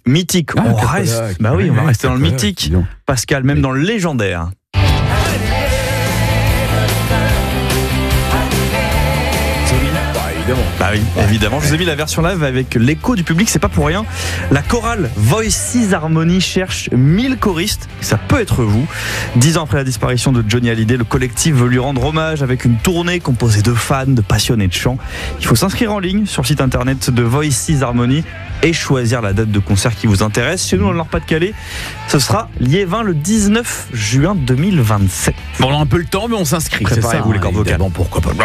mythique. On reste, on va rester dans le mythique. Pascal, même dans le légendaire. Évidemment. Je vous ai mis la version live avec l'écho du public, c'est pas pour rien. La chorale Voices Harmony cherche 1000 choristes, ça peut être vous. 10 ans après la disparition de Johnny Hallyday, le collectif veut lui rendre hommage avec une tournée composée de fans, de passionnés de chant. Il faut s'inscrire en ligne sur le site internet de Voices Harmony et choisir la date de concert qui vous intéresse. Chez nous, dans le Nord-Pas-de-Calais, ce sera Liévin le 19 juin 2027. Bon, on a un peu le temps, mais on s'inscrit. Préparez-vous les cordes vocales. Pourquoi pas.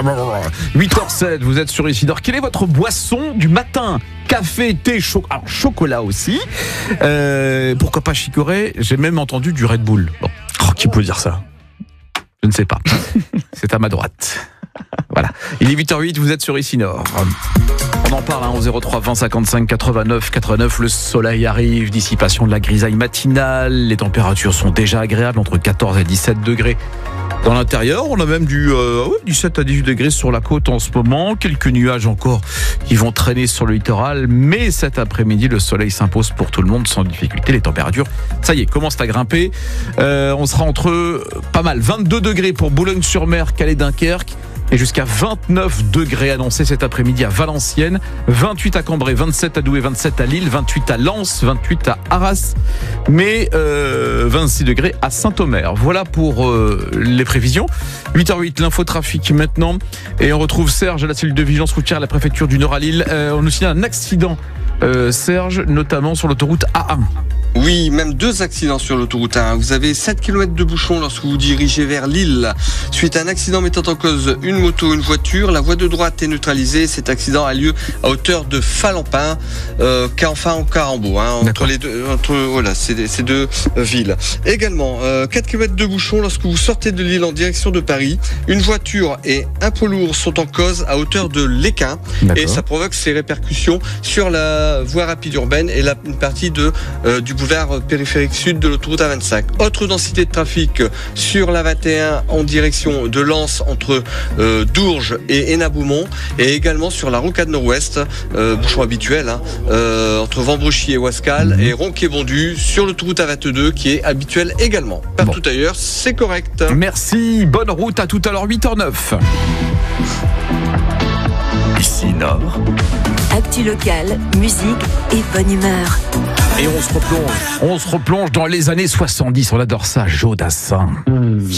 8h07, vous êtes sur Isidore. Quelle est votre boisson du matin ? Café, thé, chocolat aussi. Pourquoi pas chicorée ? J'ai même entendu du Red Bull. Bon. Qui peut dire ça ? Je ne sais pas. C'est à ma droite. Voilà. Il est 8h08, vous êtes sur Ici Nord. On en parle au 03 20 55 89 89. Le soleil arrive, dissipation de la grisaille matinale. Les températures sont déjà agréables, entre 14 et 17 degrés. Dans l'intérieur, on a même du 17 à 18 degrés sur la côte en ce moment. Quelques nuages encore qui vont traîner sur le littoral. Mais cet après-midi, le soleil s'impose pour tout le monde sans difficulté. Les températures, ça y est, commencent à grimper. On sera entre pas mal 22 degrés pour Boulogne-sur-Mer, Calais-Dunkerque. Et jusqu'à 29 degrés annoncés cet après-midi à Valenciennes, 28 à Cambrai, 27 à Douai, 27 à Lille, 28 à Lens, 28 à Arras, mais 26 degrés à Saint-Omer. Voilà pour les prévisions. 8h08, l'infotrafic maintenant. Et on retrouve Serge à la cellule de vigilance routière à la préfecture du Nord à Lille. On nous signale un accident, Serge, notamment sur l'autoroute A1. Oui, même 2 accidents sur l'autoroute A1. Vous avez 7 km de bouchons lorsque vous dirigez vers Lille. Suite à un accident mettant en cause une moto, une voiture, la voie de droite est neutralisée. Cet accident a lieu à hauteur de Falampin, en Carambeau, entre les deux, ces deux villes. Également, 4 km de bouchons lorsque vous sortez de Lille en direction de Paris. Une voiture et un poids lourd sont en cause à hauteur de l'Équin. Et ça provoque ses répercussions sur la voie rapide urbaine et une partie du boulevard périphérique sud de l'autoroute A25. Autre densité de trafic sur la 21 en direction de Lens entre Dourges et Hénin-Beaumont, et également sur la rocade nord-ouest, bouchon habituel entre Vambrechy et Ouascal, et Ronquet-Bondu sur l'autoroute A22 qui est habituel également. Partout ailleurs, c'est correct. Merci, bonne route, à tout à l'heure, 8h09. Ici Nord. Actu locale, musique et bonne humeur. Et on se replonge dans les années 70, on adore ça, Joe Dassin.